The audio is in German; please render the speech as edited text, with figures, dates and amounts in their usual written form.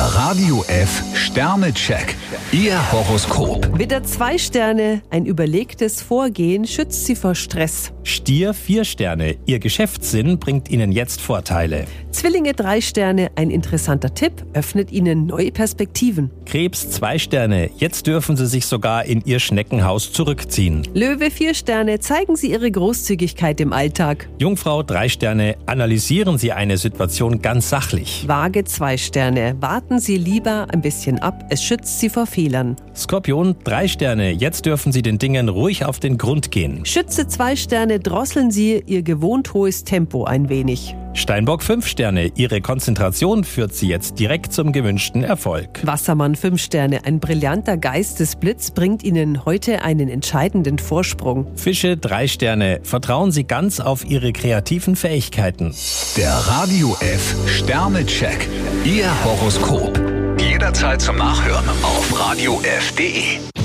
Radio F Sternecheck. Ihr Horoskop. Widder 2 Sterne, ein überlegtes Vorgehen schützt Sie vor Stress. Stier 4 Sterne, Ihr Geschäftssinn bringt Ihnen jetzt Vorteile. Zwillinge 3 Sterne, ein interessanter Tipp öffnet Ihnen neue Perspektiven. Krebs 2 Sterne, jetzt dürfen Sie sich sogar in Ihr Schneckenhaus zurückziehen. Löwe 4 Sterne, zeigen Sie Ihre Großzügigkeit im Alltag. Jungfrau 3 Sterne, analysieren Sie eine Situation ganz sachlich. Waage 2 Sterne, warten Sie lieber ein bisschen ab, es schützt Sie vor Fehlern. Skorpion 3 Sterne, jetzt dürfen Sie den Dingen ruhig auf den Grund gehen. Schütze 2 Sterne, drosseln Sie Ihr gewohnt hohes Tempo ein wenig. Steinbock 5 Sterne, Ihre Konzentration führt Sie jetzt direkt zum gewünschten Erfolg. Wassermann 5 Sterne, ein brillanter Geistesblitz bringt Ihnen heute einen entscheidenden Vorsprung. Fische 3 Sterne, vertrauen Sie ganz auf Ihre kreativen Fähigkeiten. Der Radio F Sternecheck. Ihr Horoskop. Jederzeit zum Nachhören auf radiof.de.